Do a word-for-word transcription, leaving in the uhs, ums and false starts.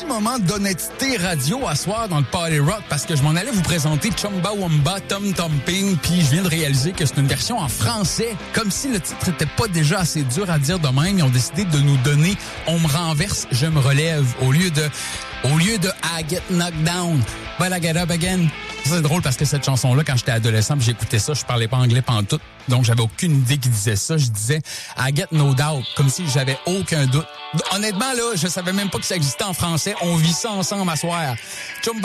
petit moment d'honnêteté radio à soir dans le Party Rock parce que je m'en allais vous présenter Chumbawamba Tom Tomping, puis je viens de réaliser que c'est une version en français. Comme si le titre était pas déjà assez dur à dire de même, ils ont décidé de nous donner On me renverse, je me relève au lieu de au lieu de I get knocked down, but I get up again. Ça, c'est drôle parce que cette chanson-là, quand j'étais adolescent, j'écoutais ça, je parlais pas anglais pantoute, donc j'avais aucune idée qui disait ça. Je disais I get no doubt, comme si j'avais aucun doute. Honnêtement, là, je savais même pas que ça existait en français. On vit ça ensemble à soir.